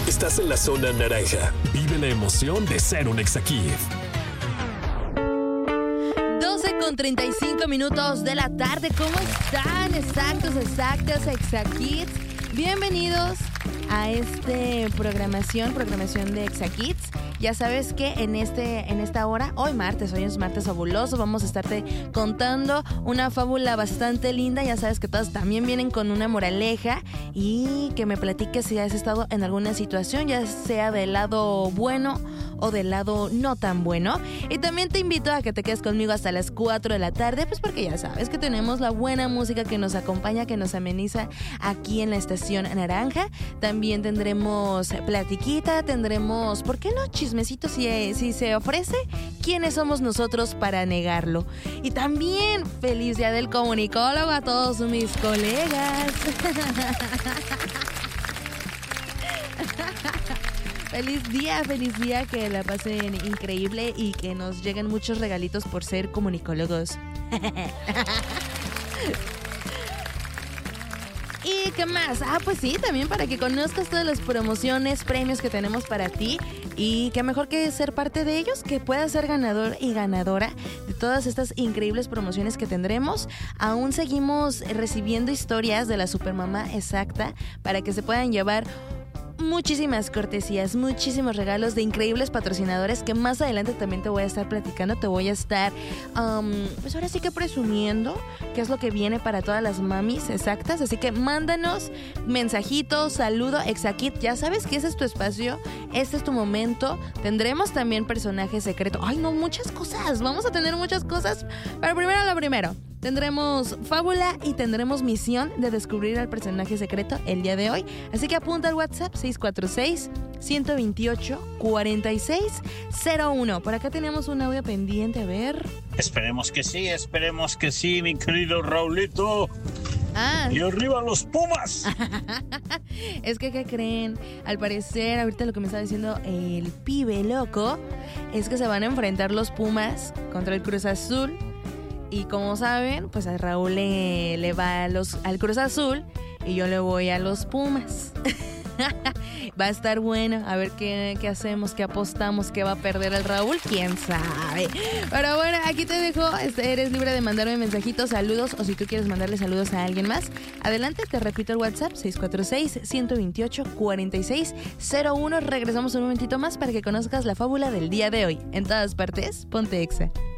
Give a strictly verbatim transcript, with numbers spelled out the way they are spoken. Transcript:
Estás en la zona naranja. Vive la emoción de ser un Exa-Kid. doce con treinta y cinco minutos de la tarde. ¿Cómo están? Exactos, exactos, Exa-Kids. Bienvenidos a este programación, programación de Exa-Kids. Ya sabes que en este en esta hora, hoy martes, hoy es martes fabuloso, vamos a estarte contando una fábula bastante linda. Ya sabes que todas también vienen con una moraleja y que me platiques si has estado en alguna situación, ya sea del lado bueno o del lado no tan bueno. Y también te invito a que te quedes conmigo hasta las cuatro de la tarde, pues porque ya sabes que tenemos la buena música que nos acompaña, que nos ameniza aquí en la estación naranja. También tendremos platiquita, tendremos, ¿por qué no?, chismecito si, si se ofrece. ¿Quiénes somos nosotros para negarlo? Y también feliz día del comunicólogo a todos mis colegas. Feliz día, feliz día, que la pasen increíble y que nos lleguen muchos regalitos por ser comunicólogos. ¿Y qué más? Ah, pues sí, también para que conozcas todas las promociones, premios que tenemos para ti. Y qué mejor que ser parte de ellos, que puedas ser ganador y ganadora de todas estas increíbles promociones que tendremos. Aún seguimos recibiendo historias de la Supermamá Exacta para que se puedan llevar muchísimas cortesías, muchísimos regalos de increíbles patrocinadores que más adelante también te voy a estar platicando, te voy a estar, um, pues ahora sí que presumiendo qué es lo que viene para todas las mamis exactas. Así que mándanos mensajitos, saludo, Exa-Kid, ya sabes que ese es tu espacio, este es tu momento. Tendremos también personaje secreto. Ay, no, muchas cosas, vamos a tener muchas cosas, pero primero lo primero. Tendremos fábula y tendremos misión de descubrir al personaje secreto el día de hoy. Así que apunta al WhatsApp seis cuatro seis, uno dos ocho, cuatro seis cero uno. Por acá tenemos un audio pendiente, a ver. Esperemos que sí, esperemos que sí, mi querido Raulito. Ah. ¡Y arriba los Pumas! Es que, ¿qué creen? Al parecer, ahorita lo que me está diciendo el pibe loco es que se van a enfrentar los Pumas contra el Cruz Azul. Y como saben, pues a Raúl le, le va a los, al Cruz Azul y yo le voy a los Pumas. Va a estar bueno, a ver qué, qué hacemos, qué apostamos, qué va a perder el Raúl, quién sabe. Pero bueno, aquí te dejo, eres libre de mandarme mensajitos, saludos, o si tú quieres mandarle saludos a alguien más, adelante, te repito el WhatsApp, seis cuatro seis, uno dos ocho, cuatro seis cero uno. Regresamos un momentito más para que conozcas la fábula del día de hoy. En todas partes, ponte Exa.